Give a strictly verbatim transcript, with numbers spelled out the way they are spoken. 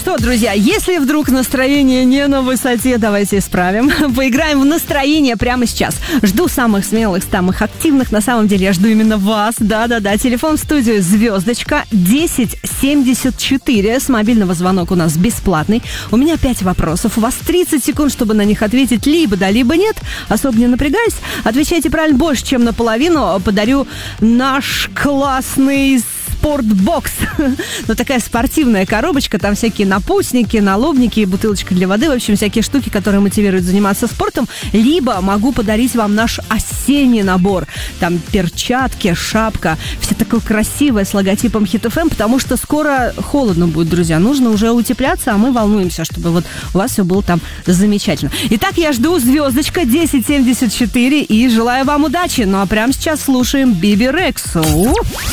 что, друзья, если вдруг настроение не на высоте, давайте исправим. Поиграем в настроение прямо сейчас. Жду самых смелых, самых активных. На самом деле я жду именно вас. Да-да-да. Телефон в студию звездочка десять семьдесят четыре. С мобильного звонок у нас бесплатный. У меня пять вопросов. У вас тридцать секунд, чтобы на них ответить либо да, либо нет. Особо не напрягаюсь. Отвечайте правильно больше, чем наполовину. Подарю наш классный спортбокс. Ну, такая спортивная коробочка, там всякие напульсники, налобники, бутылочка для воды, в общем, всякие штуки, которые мотивируют заниматься спортом. Либо могу подарить вам наш осенний набор. Там перчатки, шапка, все такое красивое, с логотипом Хит эф эм, потому что скоро холодно будет, друзья. Нужно уже утепляться, а мы волнуемся, чтобы вот у вас все было там замечательно. Итак, я жду звездочка десять семьдесят четыре и желаю вам удачи. Ну, а прямо сейчас слушаем Биби Рексу.